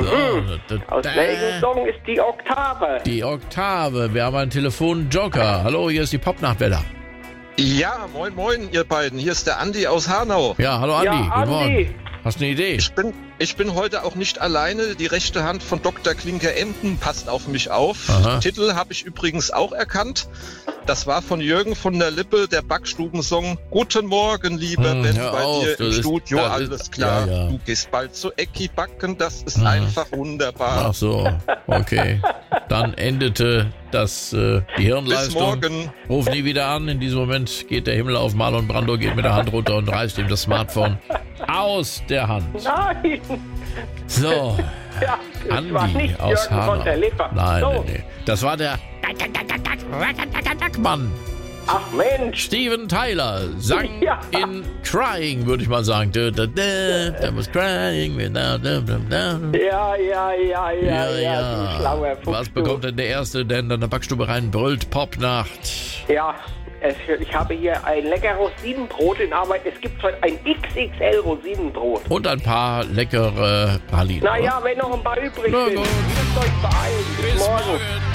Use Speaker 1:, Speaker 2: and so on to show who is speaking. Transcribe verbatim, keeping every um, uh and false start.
Speaker 1: Mhm.
Speaker 2: So,
Speaker 1: Aus welchem Song ist die Oktave?
Speaker 2: Die Oktave. Wir haben einen Telefonjoker. Hallo, hier ist die Popnachtwelle.
Speaker 3: Ja, moin moin ihr beiden. Hier ist der Andi aus Hanau.
Speaker 2: Ja, hallo Andi.
Speaker 1: Ja,
Speaker 2: Guten
Speaker 1: Andi.
Speaker 2: Morgen. Hast du eine Idee?
Speaker 3: Ich bin, ich bin heute auch nicht alleine. Die rechte Hand von Doktor Klinker-Emden passt auf mich auf.
Speaker 2: Aha.
Speaker 3: Titel habe ich übrigens auch erkannt. Das war von Jürgen von der Lippe, der Backstubensong. Guten Morgen, lieber
Speaker 2: Hm,
Speaker 3: Ben,
Speaker 2: hör
Speaker 3: bei
Speaker 2: auf,
Speaker 3: dir im
Speaker 2: das ist-
Speaker 3: Studio,
Speaker 2: das
Speaker 3: alles
Speaker 2: ist-
Speaker 3: klar.
Speaker 2: ja, ja.
Speaker 3: Du gehst bald zu Ecki backen, das ist
Speaker 2: Hm.
Speaker 3: einfach wunderbar.
Speaker 2: Ach so, okay. Dann endete das äh, die
Speaker 3: Bis
Speaker 2: Hirnleistung.
Speaker 3: morgen.
Speaker 2: Ruf nie wieder an. In diesem Moment geht der Himmel auf. Marlon Brando geht mit der Hand runter und reißt ihm das Smartphone aus der Hand.
Speaker 1: Nein!
Speaker 2: So,
Speaker 1: Ja, das war
Speaker 2: Andi
Speaker 1: nicht
Speaker 2: aus
Speaker 1: Jürgen
Speaker 2: Hanau.
Speaker 1: von der Lippe.
Speaker 2: Nein,
Speaker 1: so.
Speaker 2: nee, nee. Das war der Mann.
Speaker 1: Ach Mensch!
Speaker 2: Steven Tyler sang
Speaker 1: Ja.
Speaker 2: in Crying, würde ich mal sagen. Da, da, da, da was crying. Da, da, da, da.
Speaker 1: Ja, ja, ja, ja, ja, du schlauer Fuchs.
Speaker 2: Was bekommt denn der Erste, der in der Backstube rein brüllt? Popnacht.
Speaker 1: Ja, es, ich habe hier ein lecker Rosinenbrot in Arbeit. Es gibt heute ein X X L Rosinenbrot.
Speaker 2: Und ein paar leckere Pralinen.
Speaker 1: Naja, wenn noch ein paar übrig
Speaker 2: Na
Speaker 1: sind.
Speaker 2: gut.
Speaker 1: Müsst euch beeilen. Bis
Speaker 2: Bis
Speaker 1: morgen.
Speaker 2: morgen.